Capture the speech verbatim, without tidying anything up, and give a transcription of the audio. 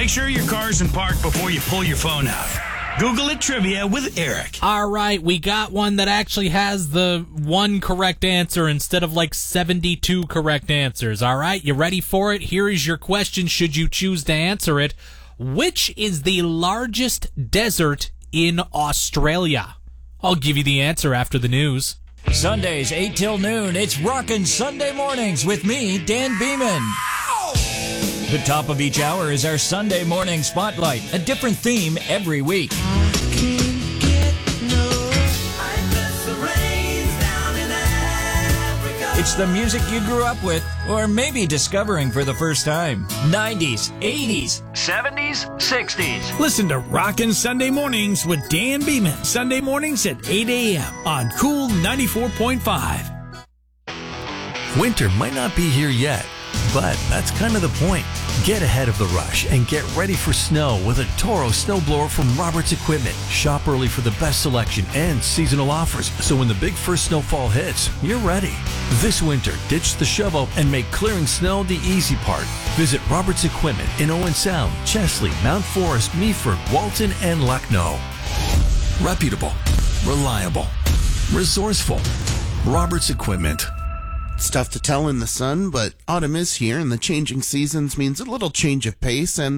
Make sure your car's in park before you pull your phone out. Google it trivia with Eric. All right, we got one that actually has the one correct answer instead of like seventy-two correct answers. All right, you ready for it? Here is your question should you choose to answer it. Which is the largest desert in Australia? I'll give you the answer after the news. Sundays, eight till noon, it's Rockin' Sunday Mornings with me, Dan Beeman. The top of each hour is our Sunday Morning Spotlight, a different theme every week. It's the music you grew up with, or maybe discovering for the first time. nineties, eighties, seventies, sixties. Listen to Rockin' Sunday Mornings with Dan Beeman. Sunday mornings at eight a.m. on Cool ninety-four point five. Winter might not be here yet, but that's kind of the point. Get ahead of the rush and get ready for snow with a Toro snowblower from Roberts Equipment. Shop early for the best selection and seasonal offers, so when the big first snowfall hits, you're ready. This winter, ditch the shovel and make clearing snow the easy part. Visit Roberts Equipment in Owen Sound, Chesley, Mount Forest, Meaford, Walton, and Lucknow. Reputable, reliable, resourceful. Roberts Equipment. It's tough to tell in the sun, but autumn is here and the changing seasons means a little change of pace, and